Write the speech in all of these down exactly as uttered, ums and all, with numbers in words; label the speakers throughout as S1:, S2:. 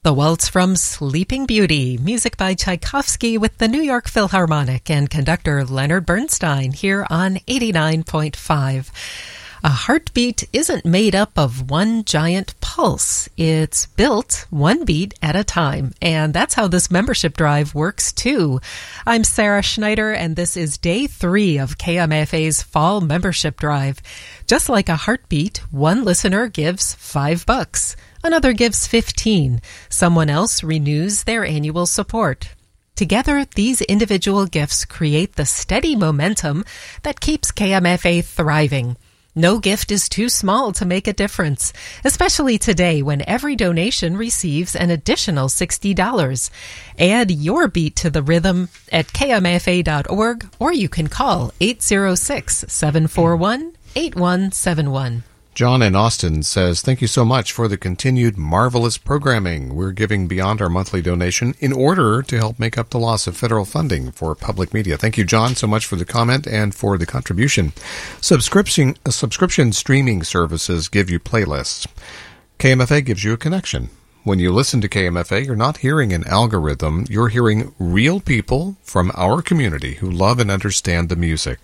S1: The Waltz from Sleeping Beauty, music by Tchaikovsky with the New York Philharmonic and conductor Leonard Bernstein here on eighty-nine point five. A heartbeat isn't made up of one giant pulse. It's built one beat at a time, and that's how this membership drive works too. I'm Sarah Schneider, and this is day three of K M F A's Fall Membership Drive. Just like a heartbeat, one listener gives five bucks. Another gives fifteen. Someone else renews their annual support. Together, these individual gifts create the steady momentum that keeps K M F A thriving. No gift is too small to make a difference, especially today when every donation receives an additional sixty dollars. Add your beat to the rhythm at K M F A dot org, or you can call eight oh six, seven four one, eight one seven one.
S2: John in Austin says, thank you so much for the continued marvelous programming. We're giving beyond our monthly donation in order to help make up the loss of federal funding for public media. Thank you, John, so much for the comment and for the contribution. Subscription, uh, subscription streaming services give you playlists. K M F A gives you a connection. When you listen to K M F A, you're not hearing an algorithm. You're hearing real people from our community who love and understand the music.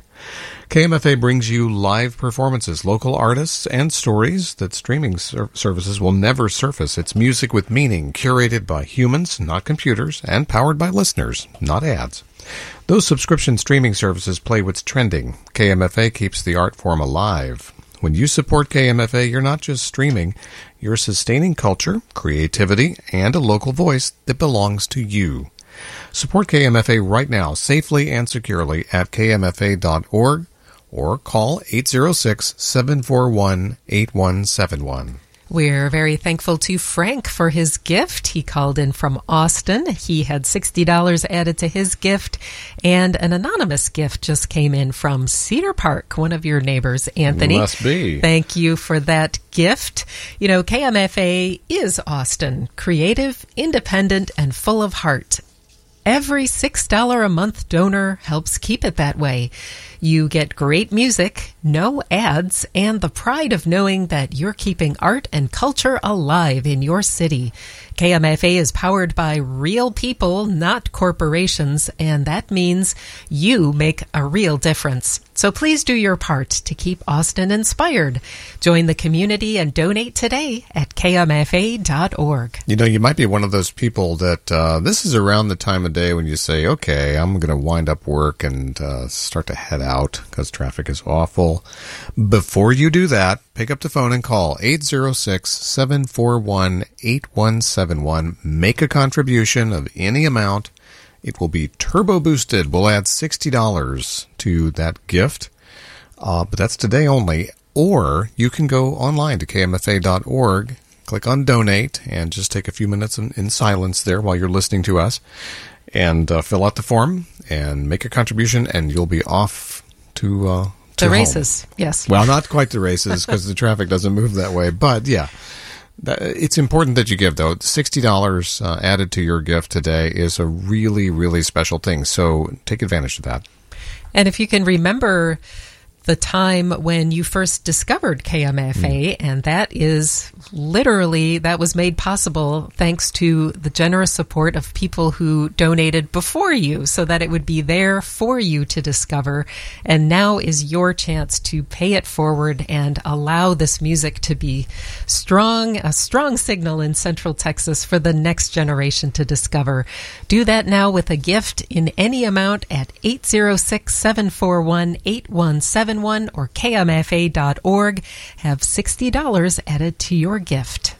S2: K M F A brings you live performances, local artists, and stories that streaming ser- services will never surface. It's music with meaning, curated by humans, not computers, and powered by listeners, not ads. Those subscription streaming services play what's trending. K M F A keeps the art form alive. When you support K M F A, you're not just streaming, you're sustaining culture, creativity, and a local voice that belongs to you. Support K M F A right now, safely and securely at K M F A dot org or call eight oh six, seven four one, eight one seven one.
S1: We're very thankful to Frank for his gift. He called in from Austin. He had sixty dollars added to his gift, and an anonymous gift just came in from Cedar Park, one of your neighbors, Anthony.
S2: Must be.
S1: Thank you for that gift. You know, K M F A is Austin, creative, independent, and full of heart. Every six dollars a month donor helps keep it that way. You get great music, no ads, and the pride of knowing that you're keeping art and culture alive in your city. K M F A is powered by real people, not corporations, and that means you make a real difference. So please do your part to keep Austin inspired. Join the community and donate today at K M F A dot org.
S2: You know, you might be one of those people that uh, this is around the time of day when you say, okay, I'm going to wind up work and uh, start to head out because traffic is awful. Before you do that, pick up the phone and call eight oh six, seven four one, eight one seven one. Make a contribution of any amount. It will be turbo boosted. We'll add sixty dollars to that gift, uh, but that's today only. Or you can go online to K M F A dot org, click on donate, and just take a few minutes in, in silence there while you're listening to us, and uh, fill out the form and make a contribution, and you'll be off to uh, to
S1: the
S2: home.
S1: races. Yes.
S2: Well, not quite the races because the traffic doesn't move that way, but yeah. It's important that you give, though. sixty dollars uh, added to your gift today is a really, really special thing. So take advantage of that.
S1: And if you can remember the time when you first discovered K M F A, mm. and that is literally, that was made possible thanks to the generous support of people who donated before you so that it would be there for you to discover. And now is your chance to pay it forward and allow this music to be strong, a strong signal in Central Texas for the next generation to discover. Do that now with a gift in any amount at eight oh six, seven four one, eight one seven one or K M F A dot org. Have sixty dollars added to your gift.